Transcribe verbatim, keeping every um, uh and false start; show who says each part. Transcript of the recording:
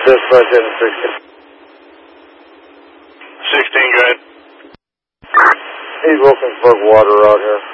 Speaker 1: Dispatch in sixteen.
Speaker 2: sixteen, go ahead.
Speaker 1: Need Wilkinsburg water out here.